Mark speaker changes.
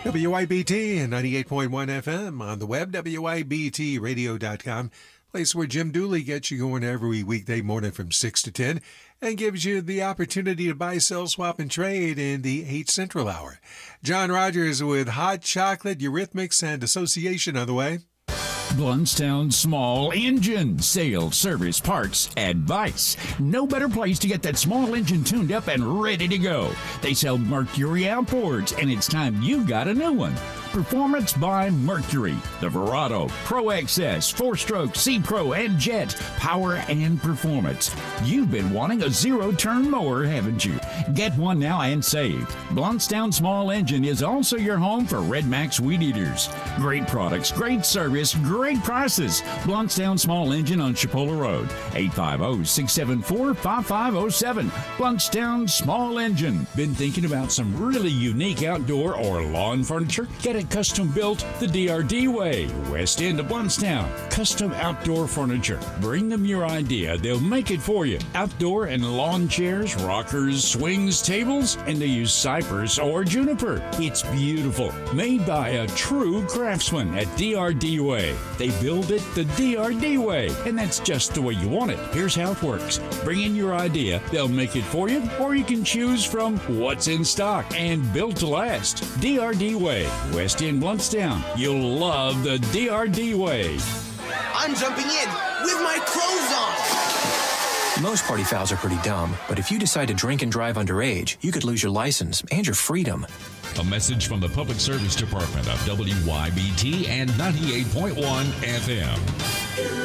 Speaker 1: WIBT and 98.1 FM on the web, WIBTradio.com. Place where Jim Dooley gets you going every weekday morning from 6 to 10 and gives you the opportunity to buy, sell, swap, and trade in the 8 Central Hour. John Rogers with Hot Chocolate, Eurythmics, and Association on the way.
Speaker 2: Blountstown Small Engine Sales, Service, Parts, Advice. No better place to get that small engine tuned up and ready to go. They sell Mercury outboards, and it's time you got a new one. Performance by Mercury. The Verado, Pro XS, 4-stroke, C-Pro, and Jet. Power and performance. You've been wanting a zero-turn mower, haven't you? Get one now and save. Blountstown Small Engine is also your home for Red Max Weed Eaters. Great products, great service, great prices. Blountstown Small Engine on Chipola Road. 850-674-5507. Blountstown Small Engine. Been thinking about some really unique outdoor or lawn furniture? Get it custom built the DRD way. West End of Blountstown. Custom outdoor furniture. Bring them your idea. They'll make it for you. Outdoor and lawn chairs, rockers, swings, tables, and they use cypress or juniper. It's beautiful. Made by a true craftsman at DRD Way. They build it the DRD way, and that's just the way you want it. Here's how it works. Bring in your idea. They'll make it for you, or you can choose from what's in stock and built to last. DRD Way. West End Blountstown. You'll love the DRD way.
Speaker 3: I'm jumping in with my clothes on.
Speaker 4: Most party fouls are pretty dumb, but if you decide to drink and drive underage, you could lose your license and your freedom.
Speaker 5: A message from the Public Service Department of WYBT and 98.1 FM.